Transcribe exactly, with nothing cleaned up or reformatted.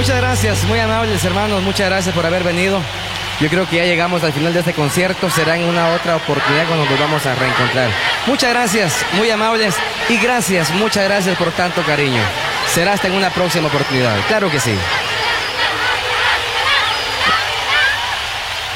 Muchas gracias, muy amables hermanos, muchas gracias por haber venido. Yo creo que ya llegamos al final de este concierto, será en una otra oportunidad cuando nos vamos a reencontrar. Muchas gracias, muy amables, y gracias, muchas gracias por tanto cariño. Será hasta en una próxima oportunidad, claro que sí.